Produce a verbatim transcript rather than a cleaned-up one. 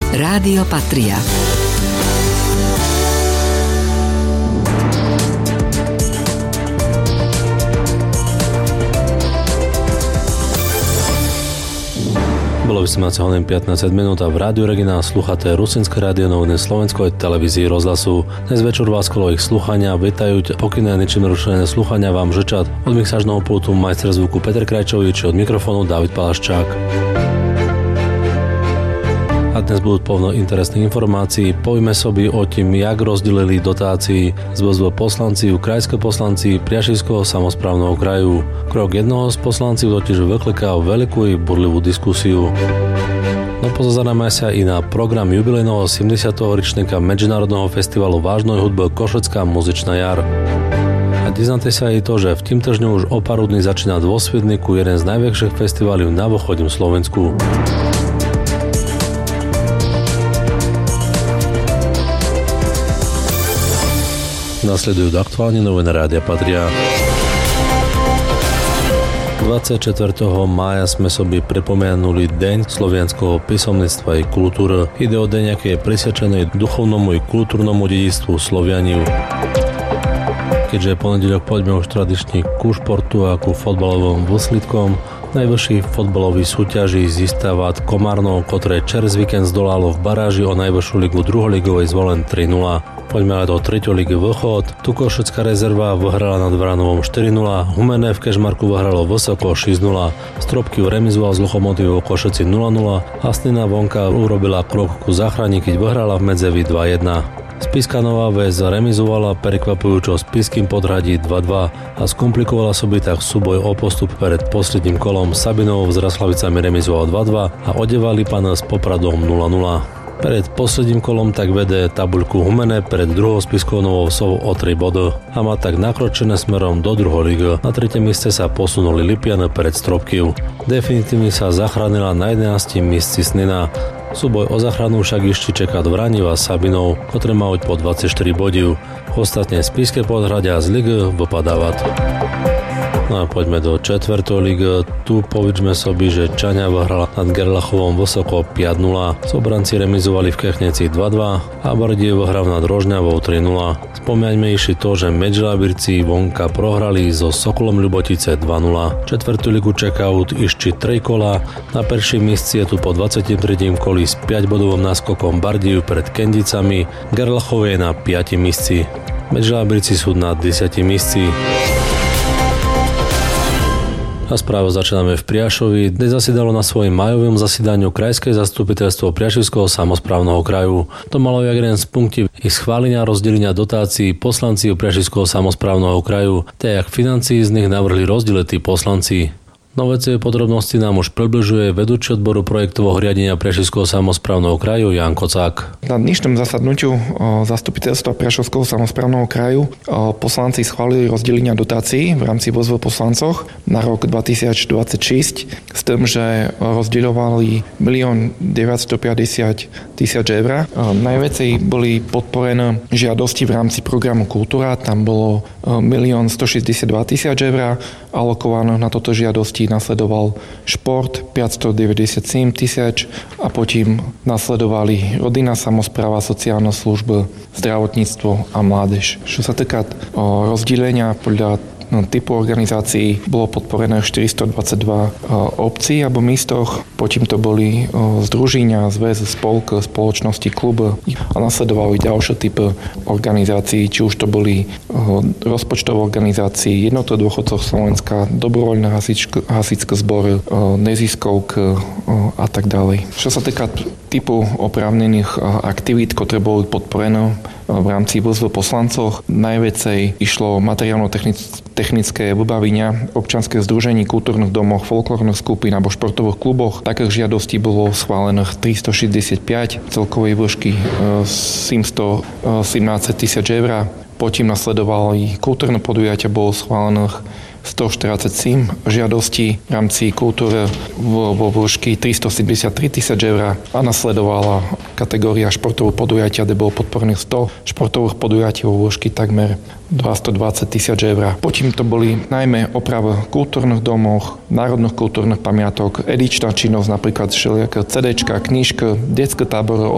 Rádio Patria. Bolo osemnásť hodín pätnásť minút a v Rádiu Regina slúchate Rusinské rádio noviny Slovenskej televízii rozhlasu. Dnes večer vás kolo ich slúchania vítajú pokyné ničím rušené slúchania vám žečat od mixážneho pultu majster zvuku Peter Krajčovič, od mikrofónu David Palaščák. A dnes budú plno interesných informácií. Povieme sobi o tým, jak rozdelili dotácií z vé es vé poslanci, krajské poslanci Priašivského samosprávneho kraju. Krok jednoho z poslanci totiž vyklika veľkú i burlivú diskusiu. No pozazeráme sa i na program jubilejného sedemdesiateho ročníka Medzinárodného festivalu vážnej hudby Košická muzičná jar. A diznáte sa aj to, že v tým týždňu už o pár dní začína vo Svidniku jeden z najväčších festivalov na východnom Slovensku. Nasledujú aktuálne noviny Rádia Patria. dvadsiateho štvrtého mája sme sobi pripomenuli Deň slovenského písomníctva i kultúry. Ide o deň, aké je prisvedčený duchovnomu i kultúrnemu dedičstvu Slovianiu. Keďže je ponedeľok, poďme už tradične ku športu a ku fotbalovom výsledkom. Najvyšší fotbalový súťaži zístava Komárno, ktoré čerez víkend zdolalo v baráži o najvyššiu ligu druholigovej Zvolen tri nula. Poďme ale do tretej ligy Vlchod. Tu Košická rezerva vyhrala nad Vranovom štyri nula, Humenné v Kežmarku vyhralo Vysoko šesť nula, Stropky remizoval s Lokomotívou Košici nula nula a Snina vonka urobila krok ku záchrane, keď vyhrala v Medzevi dva jedna. Spišská Nová Ves remizovala prekvapujúco s Spišským Podhradí dva dva a skomplikovala sobi tak súboj o postup pred posledným kolom. Sabinov s Raslavicami remizoval dva dva a Odeva Lipan s Popradom nula nula. Pred posledným kolom tak vede tabuľku Humenné pred druhou Spišskou Novou Vsou o tri body a má tak nakročené smerom do druhej ligy. Na tretie mieste sa posunuli Lipian pred Stropkiv. Definitívne sa zachránila na jedenástom mieste Snina. Súboj o záchranu však ešte čaká Vraniv a Sabinov, ktoré majú po dvadsaťštyri bodov. Ostatne Spišské Podhradia z ligy vypadávať. No a poďme do čtvrtej ligy. Tu povedzme sobi, že Čaňa vyhrala nad Gerlachovom Vysoko päť nula. Sobranci remizovali v Kechneci dva dva a Bardiev vyhral nad Rožňavou tri nula. Spomňajme ešte to, že Medžilabirci vonka prohrali so Sokolom Ľubotice dva nula. Čtvrtú ligu čakajú ešte tri kola. Na prvším mieste je tu po dvadsiatom treťom koli s päťbodovým náskokom Bardiev pred Kendicami. Gerlachov je na piatom mieste. Medžilabirci sú na desiatom mieste. A správu začíname v Priašovi. Dnes zasedalo na svojom majovom zasedaniu Krajské zastupiteľstvo Priašivského samosprávneho kraju. To malo jak jeden z punktov ich schválenia a rozdelenia dotácií poslanci Priašivského samosprávneho kraju, tak jak financií z nich navrhli rozdeliť tí poslanci. Novecie podrobnosti nám už približuje vedúci odboru projektového riadenia Priašivského samosprávneho kraju Jan Kocák. Na dnešnom zasadnutiu zastupiteľstva Priašivského samosprávneho kraju poslanci schválili rozdelenia dotácií v rámci vé es vé poslancoch na rok dvetisícdvadsaťšesť s tým, že rozdeľovali milión deväťstopäťdesiat tisíc eur. Najviacej boli podporené žiadosti v rámci programu Kultúra, tam bolo milión stošesťdesiatdva tisíc eur alokované na toto žiadosti. Nasledoval šport päťstodeväťdesiatsedem tisíc a potom nasledovali rodinná samospráva, sociálna služba, zdravotníctvo a mládež. Čo sa týka rozdelenia podľa no, typu organizácií, bolo podporené štyristodvadsaťdva obcí alebo místoch, potom to boli združenia, zväz, spolk, spoločnosti, kluby a nasledovali ďalšie typy organizácií, či už to boli rozpočtové organizácie, Jednota dôchodcov Slovenska, dobrovoľné hasičské zbory, neziskovky a tak ďalej. Čo sa týka typu oprávnených aktivít, ktoré boli podporené v rámci vé es vé poslancov, najviacej išlo materiálno-technické vybavenia, občianske združení, kultúrnych domoch, folklórnych skupín alebo športových kluboch. Takých žiadostí bolo schválených tristošesťdesiatpäť, celkovej výšky sedemstosedemnásť tisíc eur. Potom nasledovali kultúrne podujatia, bolo schválených stoštyridsaťsedem žiadostí v rámci kultúry vo výšky tristosedemdesiattri tisíc eur a nasledovala kategória športových podujatia, kde bolo podporených sto športových podujatí vo výšky takmer dvestodvadsať tisíc eur. Potom to boli najmä opravy v kultúrnych domoch, národných kultúrnych pamiatok, edičná činnosť, napríklad všelijaké cé déčka, knižky, detské tábory,